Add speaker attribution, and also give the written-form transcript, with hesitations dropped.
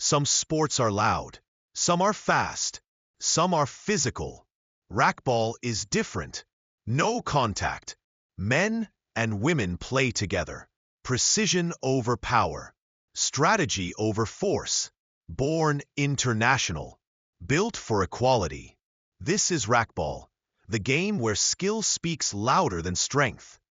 Speaker 1: Some sports are loud, some are fast, some are physical. Racquetball is different. No contact. Men and women play together. Precision over power. Strategy over force. Born international. Built for equality. This is racquetball, the game where skill speaks louder than strength.